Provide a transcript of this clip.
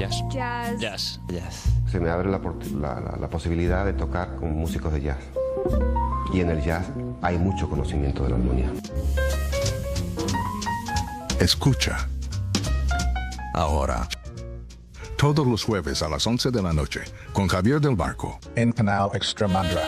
Jazz. Jazz. Jazz. Jazz. Se me abre la posibilidad de tocar con músicos de jazz. Y en el jazz hay mucho conocimiento de la armonía. Escucha. Ahora. Todos los jueves a las 11 de la noche, con Javier del Barco. En Canal Extremadura.